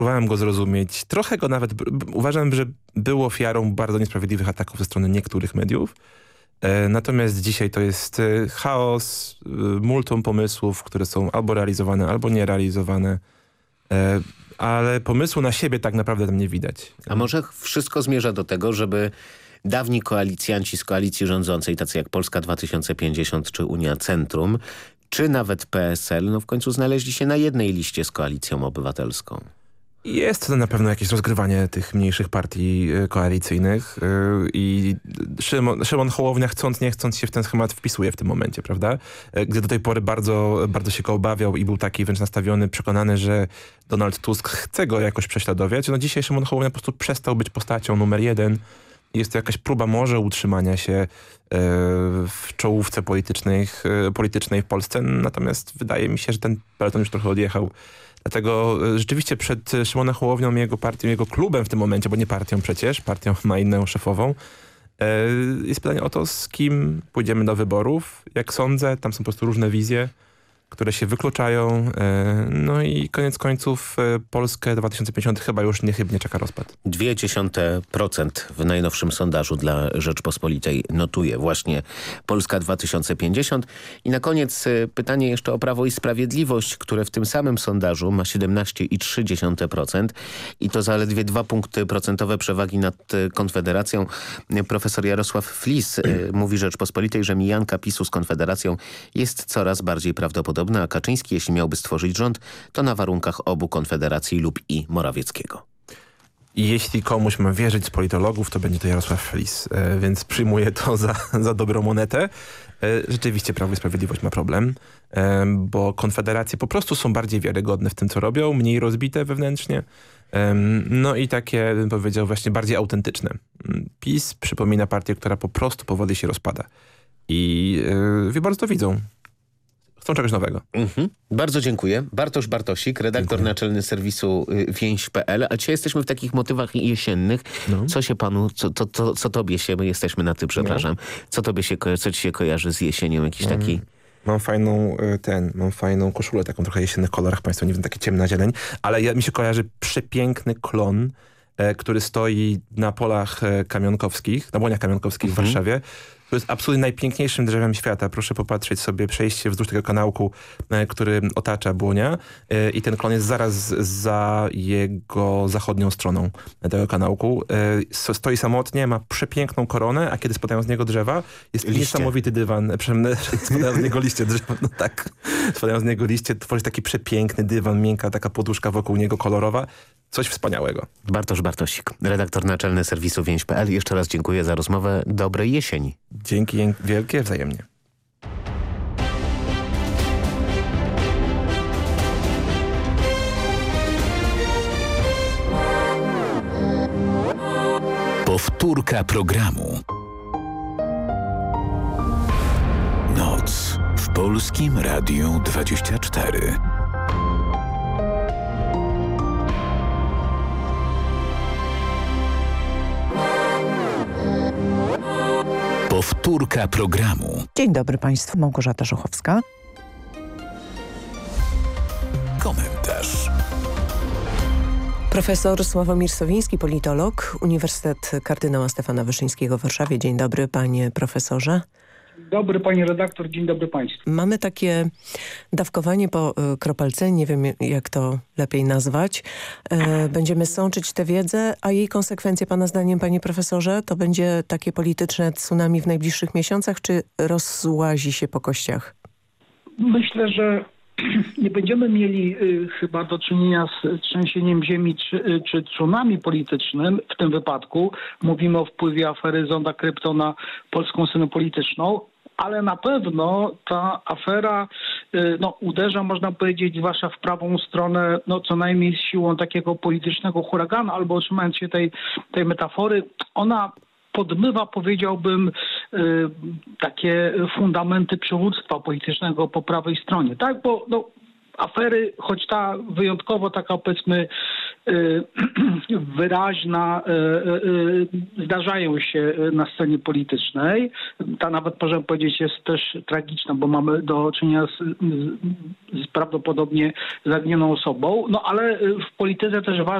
próbowałem go zrozumieć. Trochę go nawet uważam, że był ofiarą bardzo niesprawiedliwych ataków ze strony niektórych mediów. Natomiast dzisiaj to jest chaos, multum pomysłów, które są albo realizowane, albo nierealizowane. Ale pomysłu na siebie tak naprawdę tam nie widać. A może wszystko zmierza do tego, żeby dawni koalicjanci z koalicji rządzącej, tacy jak Polska 2050 czy Unia Centrum, czy nawet PSL, no w końcu znaleźli się na jednej liście z Koalicją Obywatelską? Jest to na pewno jakieś rozgrywanie tych mniejszych partii koalicyjnych i Szymon Hołownia, chcąc nie chcąc, się w ten schemat wpisuje w tym momencie, prawda? Gdy do tej pory bardzo, bardzo się go obawiał i był taki wręcz nastawiony, przekonany, że Donald Tusk chce go jakoś prześladować. No dzisiaj Szymon Hołownia po prostu przestał być postacią numer 1. Jest to jakaś próba może utrzymania się w czołówce politycznej w Polsce, natomiast wydaje mi się, że ten peleton już trochę odjechał. Dlatego rzeczywiście przed Szymonem Hołownią i jego partią, jego klubem w tym momencie, bo nie partią przecież, partią ma inną szefową, jest pytanie o to, z kim pójdziemy do wyborów. Jak sądzę, tam są po prostu różne wizje, które się wykluczają. No i koniec końców Polskę 2050 chyba już niechybnie czeka rozpad. 0,2% w najnowszym sondażu dla Rzeczpospolitej notuje właśnie Polska 2050. I na koniec pytanie jeszcze o Prawo i Sprawiedliwość, które w tym samym sondażu ma 17,3% i to zaledwie 2 punkty procentowe przewagi nad Konfederacją. Profesor Jarosław Flis mówi Rzeczpospolitej, że mijanka PiS-u z Konfederacją jest coraz bardziej prawdopodobna, a Kaczyński, jeśli miałby stworzyć rząd, to na warunkach obu Konfederacji lub i Morawieckiego. I jeśli komuś ma wierzyć z politologów, to będzie to Jarosław Flis, więc przyjmuję to za dobrą monetę. Rzeczywiście Prawo i Sprawiedliwość ma problem, bo konfederacje po prostu są bardziej wiarygodne w tym, co robią, mniej rozbite wewnętrznie, no i takie, bym powiedział, właśnie bardziej autentyczne. PiS przypomina partię, która po prostu powoli się rozpada i wyborcy to widzą. Chcą czegoś nowego. Bardzo dziękuję. Bartosz Bartosik, redaktor naczelny serwisu więź.pl. A dzisiaj jesteśmy w takich motywach jesiennych. No. Co się panu, co tobie się, my jesteśmy na ty, przepraszam. No. Co ci się kojarzy z jesienią? Jakiś taki... Mam fajną koszulę, taką trochę jesiennych kolorach, państwo nie wiem, takie ciemna zieleń, ale mi się kojarzy przepiękny klon, który stoi na polach kamionkowskich, na błoniach kamionkowskich w Warszawie. To jest absolutnie najpiękniejszym drzewem świata. Proszę popatrzeć sobie, przejść się wzdłuż tego kanałku, który otacza Błonia i ten klon jest zaraz za jego zachodnią stroną tego kanałku. Stoi samotnie, ma przepiękną koronę, a kiedy spadają z niego drzewa, jest niesamowity dywan. Spadają z niego liście drzewa, no tak. Spadają z niego liście, tworzy taki przepiękny dywan, miękka taka poduszka wokół niego kolorowa. Coś wspaniałego. Bartosz Bartosik, redaktor naczelny serwisu więź.pl. Jeszcze raz dziękuję za rozmowę. Dobrej jesieni. Dzięki wielkie, wzajemnie. Powtórka programu. Noc w Polskim Radiu 24. Powtórka programu. Dzień dobry Państwu, Małgorzata Żuchowska. Komentarz. Profesor Sławomir Sowiński, politolog, Uniwersytet Kardynała Stefana Wyszyńskiego w Warszawie. Dzień dobry panie profesorze. Dzień dobry pani redaktor, dzień dobry państwu. Mamy takie dawkowanie po kropelce, nie wiem jak to lepiej nazwać. Będziemy sączyć tę wiedzę, a jej konsekwencje pana zdaniem, panie profesorze, to będzie takie polityczne tsunami w najbliższych miesiącach, czy rozłazi się po kościach? Myślę, że nie będziemy mieli chyba do czynienia z trzęsieniem ziemi czy tsunami politycznym. W tym wypadku mówimy o wpływie afery Zonda Krypto na polską scenę polityczną, ale na pewno ta afera uderza, można powiedzieć, zwłaszcza w prawą stronę, co najmniej z siłą takiego politycznego huraganu, albo trzymając się tej metafory, ona podmywa, powiedziałbym, takie fundamenty przywództwa politycznego po prawej stronie. Tak, bo afery, choć ta wyjątkowo taka, powiedzmy, wyraźna zdarzają się na scenie politycznej. Ta nawet, możemy powiedzieć, jest też tragiczna, bo mamy do czynienia z prawdopodobnie zaginioną osobą. No ale w polityce też ważne